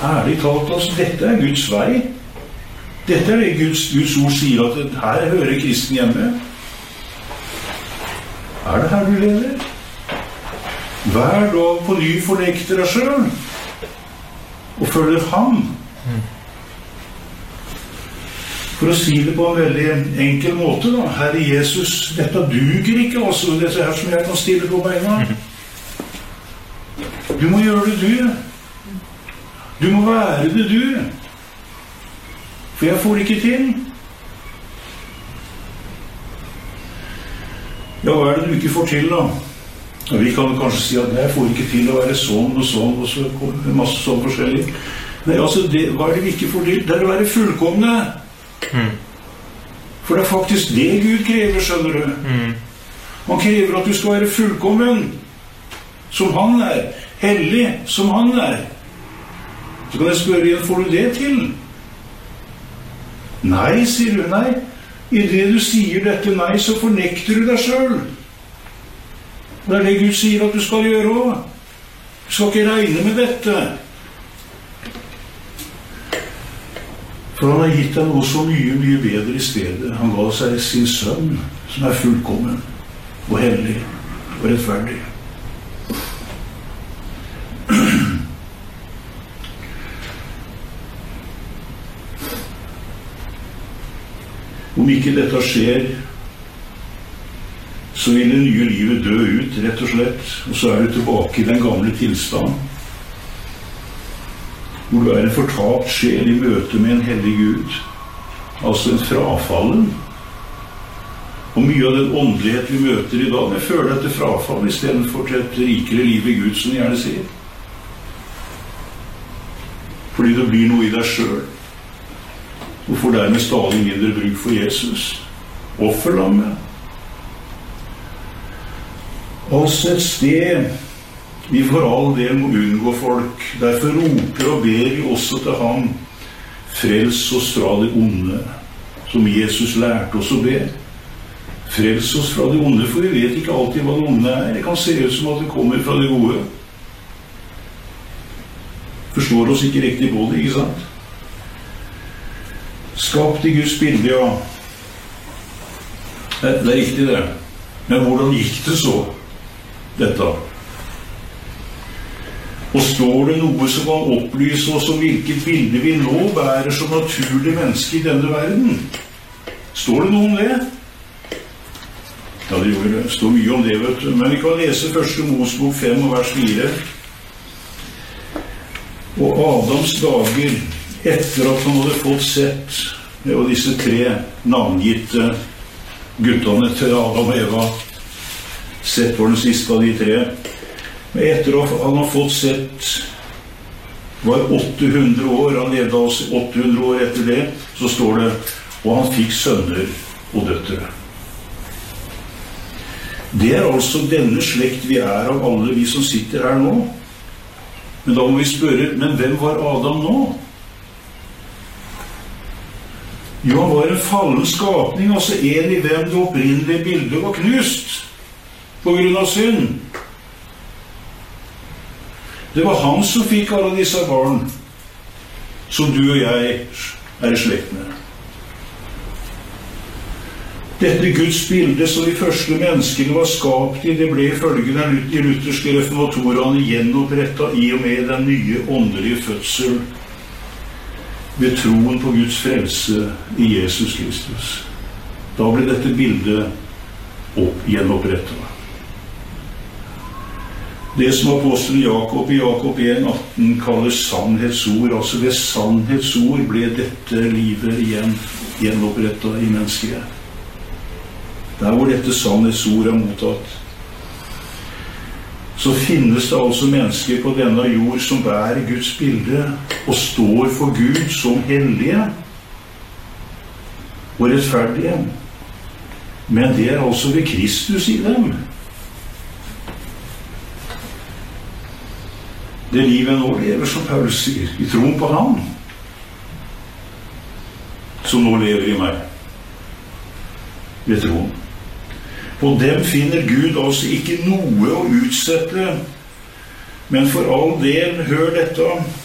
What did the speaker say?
ærlig talt, altså, dette Guds vei. Dette det Guds ord sier, at her hører kristen hjemme. Det her du lever? Hver dag på ny fornekter deg selv og følger ham. For å si det på en veldig enkel måte da, Herre Jesus, dette duger ikke altså, dette her som jeg kan stille på beina. Du må gjøre det du. Du må være det du. For jeg får det ikke til. Ja, hva det du ikke får til da? Og vi kan kanskje si at jeg får ikke til å være sånn og sånn, og så masse sånn forskjellig. Nei, altså, hva det vi ikke får til? Det å være fullkomne. For det faktisk det Gud krever, skjønner du. Han krever at du skal være fullkommen, som han hellig, som han Så kan jeg spørre igjen, får du det til? Nei, sier du, nei. I det du sier dette nei, så fornekter du deg selv. Det det Gud sier at du skal gjøre også. Du skal ikke regne med dette. For han har gitt deg noe så mye, mye bedre i stedet. Han ga seg sin sønn, som fullkommen og hellig og rettferdig. Om ikke dette skjer, så vil det nye livet dø ut, rett og slett, og så du tilbake i den gamle tilstand, hvor du en fortapt sjel i møte med en hellig Gud, altså en frafallen. Og mye av den åndelighet vi møter i dag, det føler etter frafall, i stedet for til et rikere liv i Gud, som jeg gjerne sier. Fordi det blir noe i deg selv, og får dermed stadig mindre bruk for Jesus. Offerlammet. Altså et sted vi for all del må unngå folk. Derfor roper og ber vi også til ham, frels oss fra det onde, som Jesus lærte oss å be. Frels oss fra det onde, for vi vet ikke alltid hva det onde Det kan se ut som at det kommer fra det gode. Forstår oss ikke riktig på det, ikke sant? Skapt i Guds bilde, ja. Det riktig det. Men hvordan gikk det så, dette? Og står det noe som kan opplyse oss om hvilket bilde vi nå bærer som naturlig menneske i denne verden? Står det noe om det? Ja, det står mye om det, vet du. Men vi kan lese 1. Mosebok 5 og vers 4. Og Adams dager, etter at han hadde fått sett og disse 3 navngitte guttene til Adam og Eva, sett var den siste av de 3, men etter at han har fått sett var 800 år, han levde altså 800 år etter det, så står det, og han fikk sønner og døtre. Det altså denne slekt vi av alle vi som sitter her nå. Men da må vi spørre, men hvem var Adam nå? Jo, han var en fallen skapning, altså en i hvem det opprinnelige bildet var knust på grunn av synd. Det var han som fikk alle disse barn som du og jeg i slekt med. Dette Guds bilde som de første menneskene var skapt i, det ble ifølge de lutherske reformatorene gjenopprettet i og med den nye åndelige fødsel ved troen på Guds frelse i Jesus Kristus. Da ble dette bildet gjenopprettet. Det som apostelen Jakob i Jakob 1,18 kaller sannhetsord, altså ved sannhetsord ble dette livet igjen gjenopprettet i mennesket. Der hvor dette sannhetsord mottatt, så finnes det altså mennesker på denne jord som bærer Guds bilde og står for Gud som hellige og rettferdige. Men det altså ved Kristus i dem. Det livet nå lever, som Paulus sier, i troen på ham, som nå lever i meg, ved troen. På dem finner Gud altså ikke noe å utsette, men for all del, hør dette,